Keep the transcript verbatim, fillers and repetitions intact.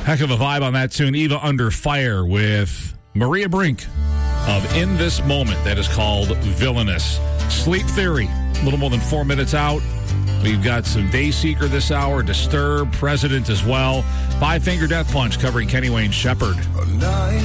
Heck of a vibe on that tune. Eva Under Fire with Maria Brink of In This Moment. That is called Villainous. Sleep Theory, a little more than four minutes out. We've got some Dayseeker this hour, Disturb, President as well. Five Finger Death Punch covering Kenny Wayne Shepherd.